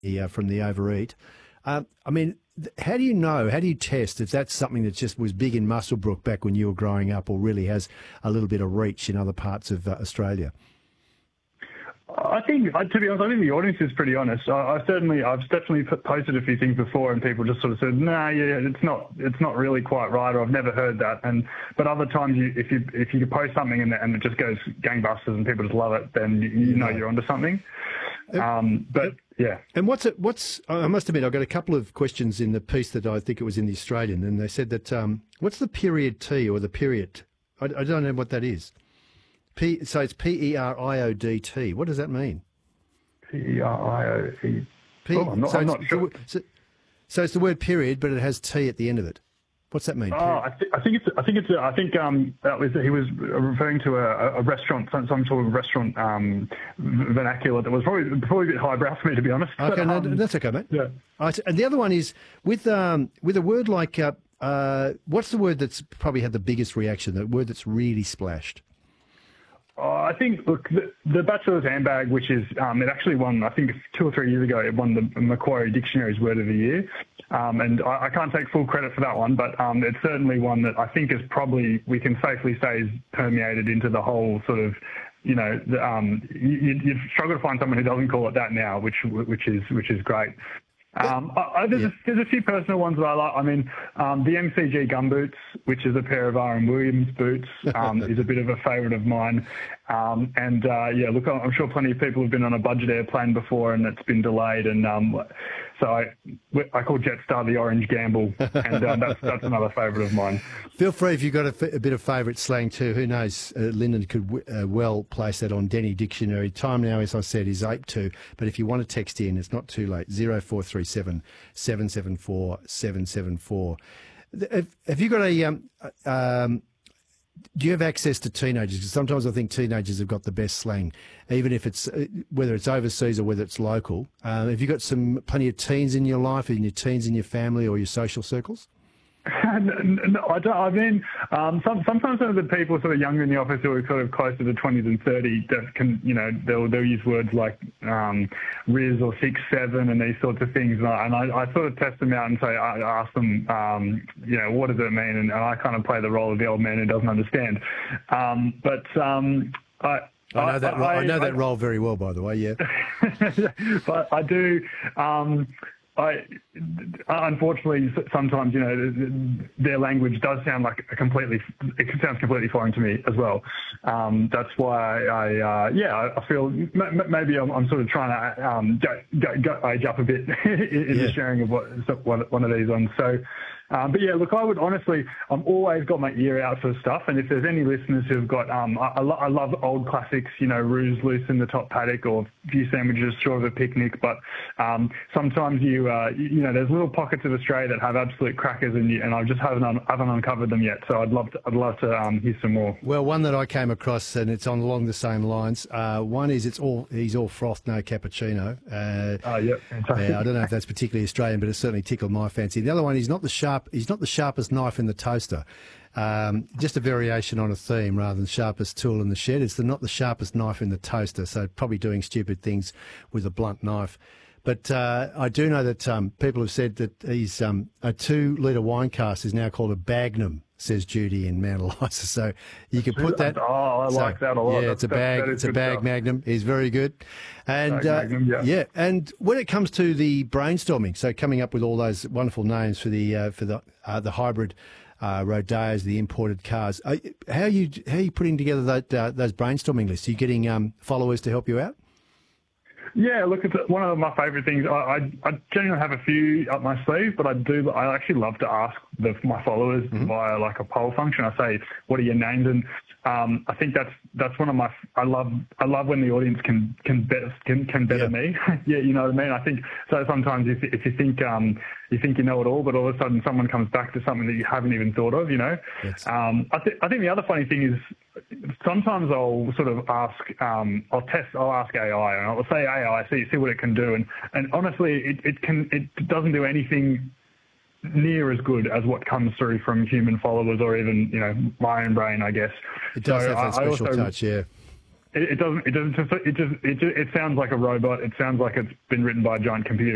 from the overeat. I mean, how do you know? How do you test if that's something that just was big in Muswellbrook back when you were growing up, or really has a little bit of reach in other parts of Australia? I think, to be honest, I think the audience is pretty honest. I've definitely posted a few things before, and people just sort of said, "Nah, yeah, it's not really quite right," or "I've never heard that." But other times, if you post something and it just goes gangbusters and people just love it, then you know you're onto something. Yeah. And I must admit, I've got a couple of questions in the piece that I think it was in the Australian, and they said that what's the period T or the period? I don't know what that is. So it's PERIODT. What does that mean? PERIODT. I'm not sure. So it's the word period, but it has T at the end of it. What's that mean? I think that was he was referring to a restaurant, some sort of restaurant vernacular that was probably a bit highbrow for me, to be honest. Okay, no, that's okay, mate. Yeah. And the other one is with a word like what's the word that's probably had the biggest reaction? The word that's really splashed. I think, look, the Bachelor's Handbag, which is, it actually won, I think 2 or 3 years ago, it won the Macquarie Dictionary's Word of the Year. And I can't take full credit for that one, but it's certainly one that I think is probably, we can safely say, is permeated into the whole sort of, you you'd struggle to find someone who doesn't call it that now, which is great. There's a few personal ones that I like. I mean, the MCG gumboots, which is a pair of R.M. Williams boots, is a bit of a favourite of mine. Look, I'm sure plenty of people have been on a budget airplane before and it's been delayed, and so I call Jetstar the Orange Gamble, and that's another favourite of mine. Feel free if you've got a bit of favourite slang too. Who knows? Lyndon could well place that on Denny Dictionary. Time now, as I said, is 8:02. But if you want to text in, it's not too late. 0437 774 774. Have you got do you have access to teenagers? Because sometimes I think teenagers have got the best slang, even if it's whether it's overseas or whether it's local. Have you got plenty of teens in your life, in your teens in your family or your social circles? No, I don't. I mean, sometimes some of the people sort of younger in the office who are sort of closer to 20 than 30 that can, they'll use words like Riz or 6'7" and these sorts of things. And I sort of test them out and say, I ask them, what does it mean? And I kind of play the role of the old man who doesn't understand. I know that role very well, by the way. Yeah, but I do. Unfortunately, sometimes their language does sound it sounds completely foreign to me as well. That's why I feel maybe I'm sort of trying to age up a bit in the sharing of one of these ones. So. But yeah, look, I would honestly, I've always got my ear out for stuff. And if there's any listeners who've got, I love old classics, Ruse Loose in the Top Paddock or Few Sandwiches Short of a Picnic. But sometimes there's little pockets of Australia that have absolute crackers, and I just haven't uncovered them yet. So I'd love to hear some more. Well, one that I came across, and it's along the same lines. One is he's all froth, no cappuccino. Fantastic. I don't know if that's particularly Australian, but it certainly tickled my fancy. The other one, he's not the sharpest knife in the toaster. Just a variation on a theme rather than sharpest tool in the shed. It's not the sharpest knife in the toaster, so probably doing stupid things with a blunt knife. But I do know that people have said that he's a 2-litre wine cask is now called a Bagnum, says Judy in Mount Eliza. So you can put that. Oh, I like that a lot. Yeah, it's a bag. It's a bag Magnum. He's very good. And Magnum, yeah. And when it comes to the brainstorming, so coming up with all those wonderful names for the hybrid Rodeos, the imported cars, how are you putting together those brainstorming lists? Are you getting followers to help you out? Yeah, look, it's one of my favourite things. I generally have a few up my sleeve, but I actually love to ask my followers via like a poll function. I say, what are your names? And I think that's one of my. I love when the audience can better me. Yeah, you know what I mean. I think so. Sometimes if you think you know it all, but all of a sudden someone comes back to something that you haven't even thought of. I think the other funny thing is sometimes I'll sort of ask. I'll ask AI and I'll say AI, see what it can do, and honestly, it doesn't do anything near as good as what comes through from human followers or even my own brain, I guess. It does have that special touch, yeah. It doesn't. It sounds like a robot. It sounds like it's been written by a giant computer.